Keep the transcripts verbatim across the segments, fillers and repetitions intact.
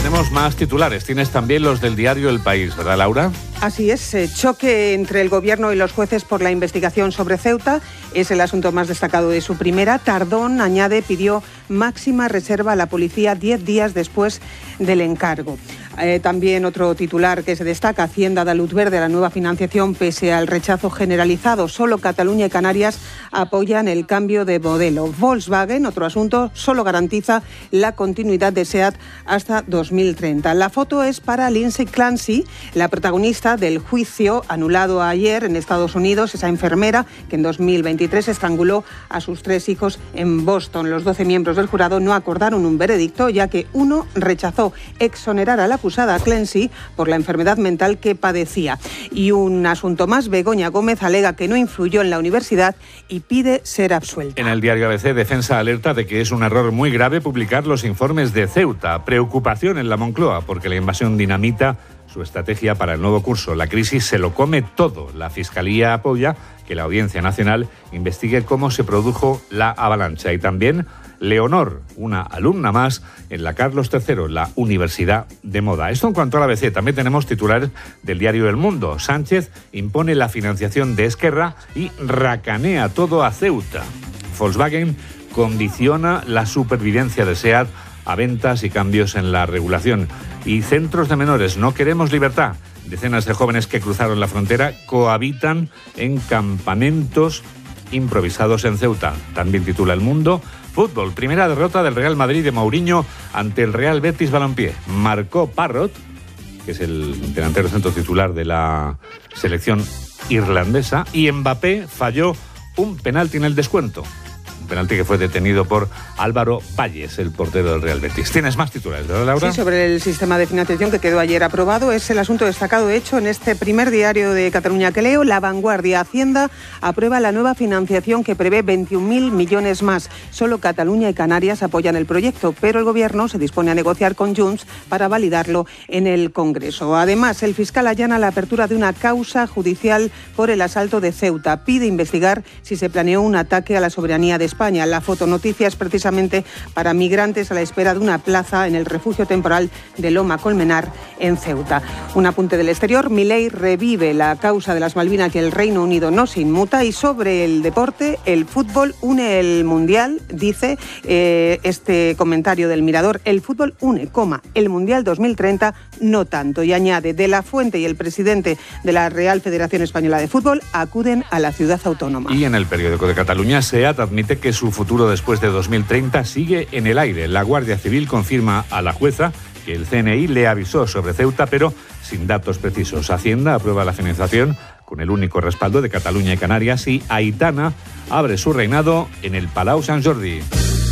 tenemos más titulares. Tienes también los del diario El País, ¿verdad, Laura? Así es, eh, choque entre el Gobierno y los jueces por la investigación sobre Ceuta. Es el asunto más destacado de su primera. Tardón, añade, pidió máxima reserva a la policía diez días después del encargo. Eh, también otro titular que se destaca: Hacienda da luz verde a la nueva financiación pese al rechazo generalizado. Solo Cataluña y Canarias apoyan el cambio de modelo. Volkswagen, otro asunto, solo garantiza la continuidad de SEAT hasta dos mil treinta. La foto es para Lindsay Clancy, la protagonista del juicio anulado ayer en Estados Unidos, esa enfermera que en dos mil veintitrés estranguló a sus tres hijos en Boston. Los doce miembros del jurado no acordaron un veredicto, ya que uno rechazó exonerar a la acusada a Clancy por la enfermedad mental que padecía. Y un asunto más: Begoña Gómez alega que no influyó en la universidad y pide ser absuelta. En el diario A B C, Defensa alerta de que es un error muy grave publicar los informes de Ceuta. Preocupación en la Moncloa porque la invasión dinamita su estrategia para el nuevo curso. La crisis se lo come todo. La Fiscalía apoya que la Audiencia Nacional investigue cómo se produjo la avalancha. Y también Leonor, una alumna más en la Carlos tercero, la Universidad de Moda. Esto en cuanto a la A B C. También tenemos titulares del diario El Mundo. Sánchez impone la financiación de Esquerra y racanea todo a Ceuta. Volkswagen condiciona la supervivencia de SEAT a ventas y cambios en la regulación. Y centros de menores, no queremos libertad. Decenas de jóvenes que cruzaron la frontera cohabitan en campamentos improvisados en Ceuta. También titula El Mundo. Fútbol, primera derrota del Real Madrid de Mourinho ante el Real Betis Balompié. Marcó Parrot, que es el delantero centro titular de la selección irlandesa, y Mbappé falló un penalti en el descuento. Penalti que fue detenido por Álvaro Valles, el portero del Real Betis. ¿Tienes más titulares, verdad, Laura? Sí, sobre el sistema de financiación que quedó ayer aprobado. Es el asunto destacado, de hecho, en este primer diario de Cataluña que leo. La Vanguardia. Hacienda aprueba la nueva financiación que prevé veintiún mil millones más. Solo Cataluña y Canarias apoyan el proyecto, pero el Gobierno se dispone a negociar con Junts para validarlo en el Congreso. Además, el fiscal allana la apertura de una causa judicial por el asalto de Ceuta. Pide investigar si se planeó un ataque a la soberanía de España. España. La fotonoticia es precisamente para migrantes a la espera de una plaza en el refugio temporal de Loma Colmenar, en Ceuta. Un apunte del exterior: Milei revive la causa de las Malvinas y el Reino Unido no se inmuta. Y sobre el deporte, el fútbol une el Mundial, dice eh, este comentario del Mirador. El fútbol une, coma, el Mundial dos mil treinta no tanto. Y añade: De la Fuente y el presidente de la Real Federación Española de Fútbol acuden a la ciudad autónoma. Y en el periódico de Cataluña, SEAT admite que su futuro después de dos mil treinta sigue en el aire. La Guardia Civil confirma a la jueza que el C N I le avisó sobre Ceuta, pero sin datos precisos. Hacienda aprueba la financiación con el único respaldo de Cataluña y Canarias, y Aitana abre su reinado en el Palau Sant Jordi.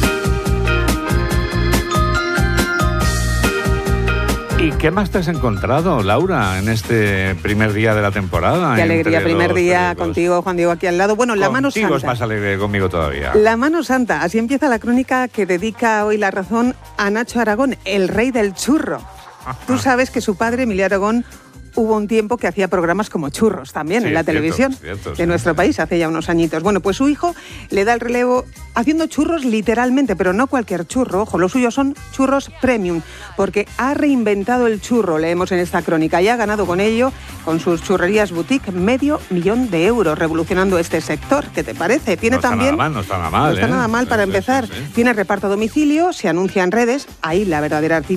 ¿Y qué más te has encontrado, Laura, en este primer día de la temporada? Qué alegría, primer día contigo, Juan Diego, aquí al lado. Bueno, la mano santa. Contigo es más alegre, conmigo todavía. La mano santa, así empieza la crónica que dedica hoy La Razón a Nacho Aragón, el rey del churro. Tú sabes que su padre, Emilio Aragón, hubo un tiempo que hacía programas como churros también sí, en la cierto, televisión cierto, de sí. nuestro país, hace ya unos añitos. Bueno, pues su hijo le da el relevo haciendo churros literalmente, pero no cualquier churro. Ojo, los suyos son churros premium, porque ha reinventado el churro, leemos en esta crónica, y ha ganado con ello, con sus churrerías boutique, medio millón de euros, revolucionando este sector. ¿Qué te parece? Tiene no está también... Nada mal, no está nada mal, No está ¿eh? nada mal para sí, empezar. Sí, sí. Tiene reparto a domicilio, se anuncia en redes, ahí la verdadera artista